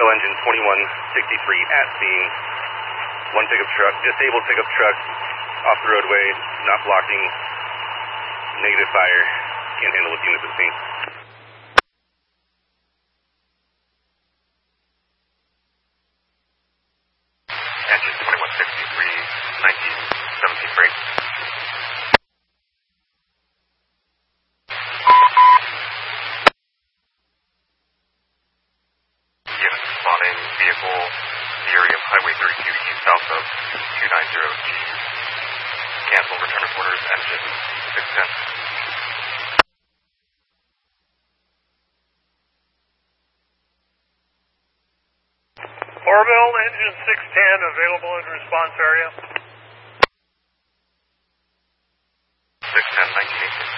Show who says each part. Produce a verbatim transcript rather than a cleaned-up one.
Speaker 1: engine twenty-one sixty-three at scene. One pickup truck, disabled pickup truck, off the roadway, not blocking, negative fire, can't handle with units at scene. Engine twenty-one sixty-three, nineteen seventeen break. Unit spotting vehicle, the area of Highway thirty-two east south of two ninety G. Cancel return of orders, engine six ten.
Speaker 2: Orville, engine six ten, available in response area.
Speaker 1: six ten, nineteen eighteen.